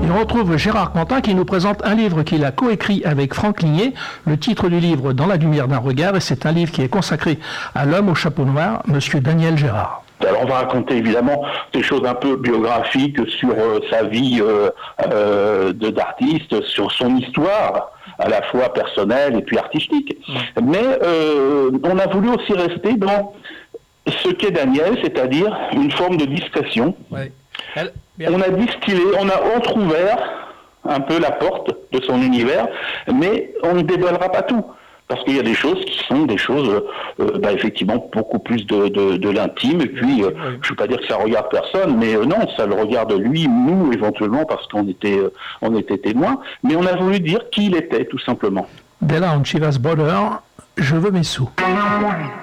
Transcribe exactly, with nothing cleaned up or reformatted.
Et on retrouve Gérard Quentin qui nous présente un livre qu'il a coécrit avec Franck Ligné. Le titre du livre, Dans la lumière d'un regard, et c'est un livre qui est consacré à l'homme au chapeau noir, monsieur Daniel Gérard. Alors on va raconter évidemment des choses un peu biographiques sur euh, sa vie euh, euh, de, d'artiste, sur son histoire, à la fois personnelle et puis artistique. Mmh. Mais euh, on a voulu aussi rester dans ce qu'est Daniel, c'est-à-dire une forme de discrétion. Ouais. Elle... On a distillé, on a entrouvert un peu la porte de son univers, mais on ne dévoilera pas tout. Parce qu'il y a des choses qui sont des choses, euh, bah, effectivement, beaucoup plus de, de, de l'intime. Et puis, euh, je ne veux pas dire que ça regarde personne, mais euh, non, ça le regarde lui, nous, éventuellement, parce qu'on était, euh, on était témoins. Mais on a voulu dire qui il était, tout simplement. Bella on Chivas Border, je veux mes sous.